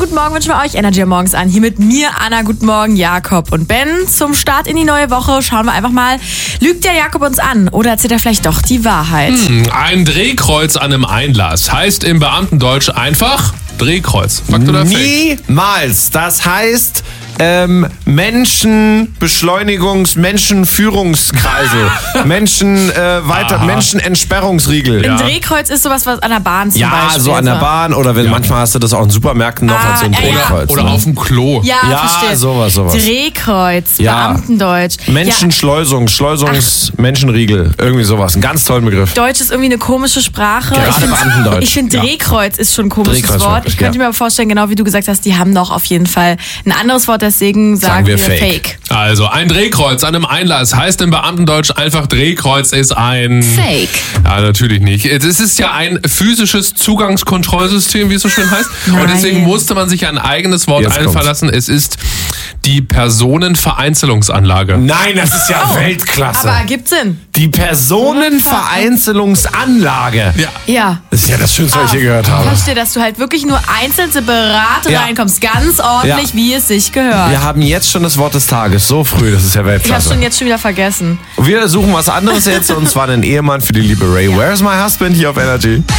guten Morgen wünschen wir euch. Energy morgens an. Hier mit mir, Anna. Guten Morgen, Jakob und Ben. Zum Start in die neue Woche schauen wir einfach mal, lügt der Jakob uns an oder erzählt er vielleicht doch die Wahrheit? Ein Drehkreuz an einem Einlass heißt im Beamtendeutsch einfach Drehkreuz. Fakt oder Fake? Niemals. Das heißt Menschenführungskreise, Menschenentsperrungsriegel. Ein Drehkreuz ist sowas, was an der Bahn zum Beispiel. Ja, so an der Bahn oder manchmal hast du das auch in Supermärkten noch als so ein Drehkreuz. Oder auf dem Klo. Ja, verstehe. sowas. Drehkreuz, Beamtendeutsch. Menschenschleusung, Menschenriegel, irgendwie sowas. Ein ganz toller Begriff. Deutsch ist irgendwie eine komische Sprache. Gerade Beamtendeutsch. Ich finde Drehkreuz ist schon ein komisches Drehkreuz Wort. Ich könnte mir aber vorstellen, genau wie du gesagt hast, die haben doch auf jeden Fall ein anderes Wort, deswegen sagen wir Fake. Also ein Drehkreuz an einem Einlass heißt im Beamtendeutsch einfach Drehkreuz ist ein... Fake. Ja, natürlich nicht. Es ist ja ein physisches Zugangskontrollsystem, wie es so schön heißt. Nein. Und deswegen musste man sich ein eigenes Wort einfallen lassen. Es ist die Personenvereinzelungsanlage. Nein, das ist ja Weltklasse. Aber gibt's Sinn? Die Personenvereinzelungsanlage. Ja. Das ist ja das Schönste, was ich je gehört Ich habe. verstehe, dass du halt wirklich nur einzeln separat reinkommst. Ganz ordentlich, wie es sich gehört. Wir haben jetzt schon das Wort des Tages. So früh, das ist ja Ich habe Weltklasse. jetzt schon wieder vergessen. Wir suchen was anderes jetzt und zwar einen Ehemann für die liebe Ray. Where's my husband hier auf Energy?